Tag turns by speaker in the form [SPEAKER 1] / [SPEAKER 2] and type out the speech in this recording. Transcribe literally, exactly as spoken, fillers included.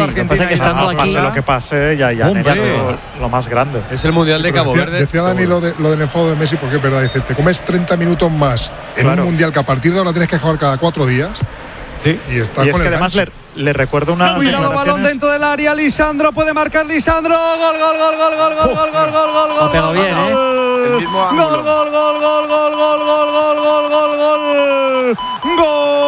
[SPEAKER 1] Argentina.
[SPEAKER 2] Que estando
[SPEAKER 3] no,
[SPEAKER 2] aquí,
[SPEAKER 3] pase lo que pase, ya, ya
[SPEAKER 4] Hombre.
[SPEAKER 3] lo, lo más grande.
[SPEAKER 5] Es el Mundial de Cabo
[SPEAKER 4] decía,
[SPEAKER 5] Verde.
[SPEAKER 4] Decía Dani lo, de, lo del enfado de Messi, porque es verdad. Dice, te comes treinta minutos más en
[SPEAKER 3] Claro.
[SPEAKER 4] un Mundial que a partir de ahora tienes que jugar cada cuatro días.
[SPEAKER 3] Sí.
[SPEAKER 4] Y está
[SPEAKER 3] Y es
[SPEAKER 4] con
[SPEAKER 3] que
[SPEAKER 4] el
[SPEAKER 3] además
[SPEAKER 4] gancho.
[SPEAKER 3] le, le recuerdo una.
[SPEAKER 1] Cuidado, balón dentro del área. Lisandro puede marcar. Lisandro. Gol, gol, gol, gol, gol, gol, gol, gol, gol, gol,
[SPEAKER 2] Lo pegó
[SPEAKER 1] gol,
[SPEAKER 2] bien,
[SPEAKER 1] gol,
[SPEAKER 2] ¿eh?
[SPEAKER 1] gol.
[SPEAKER 6] El mismo
[SPEAKER 1] Gol,
[SPEAKER 6] ángulo.
[SPEAKER 1] gol, gol, gol, gol, gol, gol, gol, gol, gol, gol, gol. Gol.